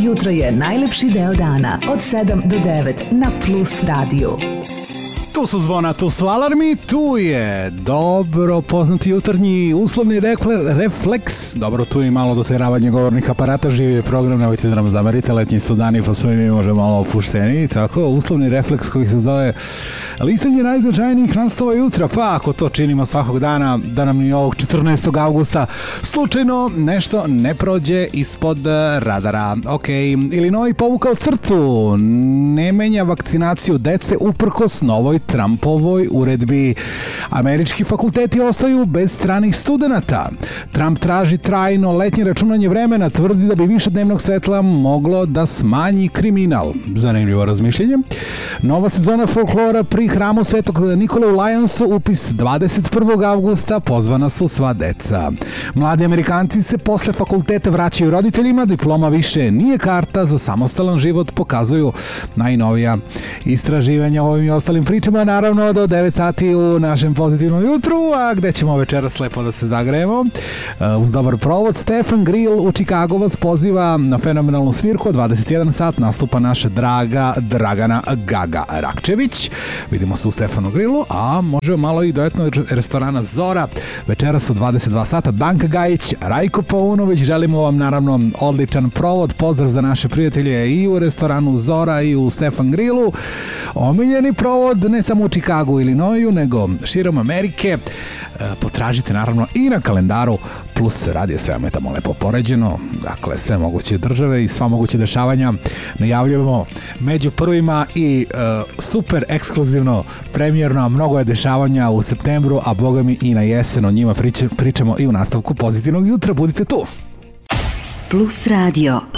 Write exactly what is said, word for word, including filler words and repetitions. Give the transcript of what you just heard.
Jutro je najlepši deo dana od sedam do devet na Plus radiju. Tu su zvona, tu su alarmi, tu je dobro poznati jutarnji uslovni rekle, refleks. Dobro, tu je malo doteravanje govornih aparata, živi je program, nemojte da nam zamerite, letnji su dani, pa sve mi može malo opušteni. Tako, uslovni refleks koji se zove listanje najznačajnijih naslova jutra. Pa ako to činimo svakog dana, da nam i ovog četrnaestog avgusta slučajno nešto ne prođe ispod radara. Ok, Illinois povukao crtu, ne menja vakcinaciju dece uprkos novoj Trumpovoj uredbi. Američki fakulteti ostaju bez stranih studenata. Trump traži trajno letnje računanje vremena, tvrdi da bi više dnevnog svetla moglo da smanji kriminal. Zanimljivo razmišljenje. Nova sezona folklora pri hramu Svetog Nikole u Lionsu, upis dvadeset prvog avgusta, pozvana su sva deca. Mladi Amerikanci se posle fakulteta vraćaju roditeljima, diploma više nije karta za samostalan život, pokazuju najnovija istraživanja o ovim i ostalim pričama, naravno do devet sati u našem pozitivnom jutru, a gde ćemo večeras lepo da se zagrejemo uz dobar provod. Stefan Grill u Čikagu vas poziva na fenomenalnu svirku, dvadeset jedan sat nastupa naša draga Dragana Gaga Rakčević. Vidimo se u Stefanu Grillu, a možemo malo i do etnog restorana Zora večeras u dvadeset dva sata. Danka Gajić, Rajko Paunović, želimo vam naravno odličan provod, pozdrav za naše prijatelje i u restoranu Zora i u Stefan Grillu. Omiljeni provod ne samo u Čikagu ili Illinoisu, nego širom Amerike. Potražite naravno i na kalendaru Plus radije, sve vam je tamo lepo poređeno, dakle sve moguće države i sva moguće dešavanja najavljujemo među prvima i uh, super ekskluzivno premijerno, mnogo je dešavanja u septembru, a boga mi i na jesen, o njima pričamo i u nastavku pozitivnog jutra. Budite tu. Plus radio.